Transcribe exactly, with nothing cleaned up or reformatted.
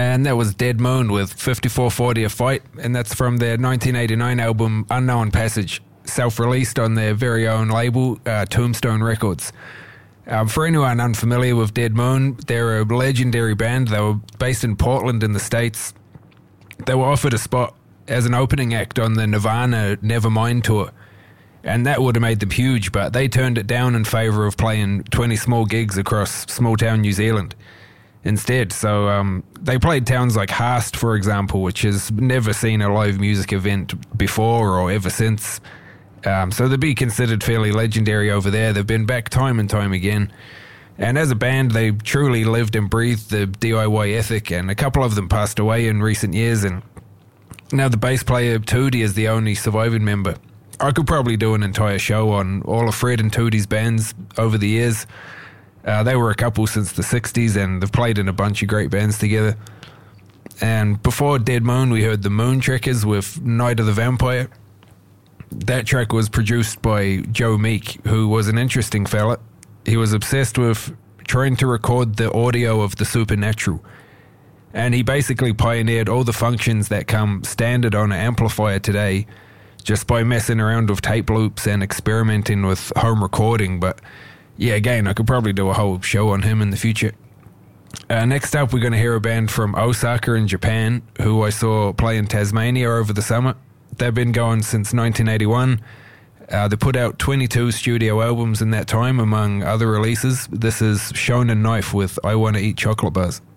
And that was Dead Moon with fifty-four forty A Fight, and that's from their nineteen eighty-nine album Unknown Passage, self-released on their very own label, uh, Tombstone Records. Um, for anyone unfamiliar with Dead Moon, they're a legendary band. They were based in Portland in the States. They were offered a spot as an opening act on the Nirvana Nevermind tour, and that would have made them huge, but they turned it down in favour of playing twenty small gigs across small-town New Zealand instead. So um, they played towns like Haast, for example, which has never seen a live music event before or ever since. Um, so they'd be considered fairly legendary over there. They've been back time and time again. And as a band, they truly lived and breathed the D I Y ethic, and a couple of them passed away in recent years, and now the bass player, Tootie, is the only surviving member. I could probably do an entire show on all of Fred and Tootie's bands over the years. Uh, they were a couple since the sixties, and they've played in a bunch of great bands together. And before Dead Moon, we heard the Moontrekkers with Night of the Vampire. That track was produced by Joe Meek, who was an interesting fella. He was obsessed with trying to record the audio of the supernatural. And he basically pioneered all the functions that come standard on an amplifier today just by messing around with tape loops and experimenting with home recording. But yeah, again, I could probably do a whole show on him in the future. Uh, next up, we're going to hear a band from Osaka in Japan, who I saw play in Tasmania over the summer. They've been going since nineteen eighty-one. Uh, they put out twenty-two studio albums in that time, among other releases. This is Shonen Knife with I Wanna Eat Chocolate Bars.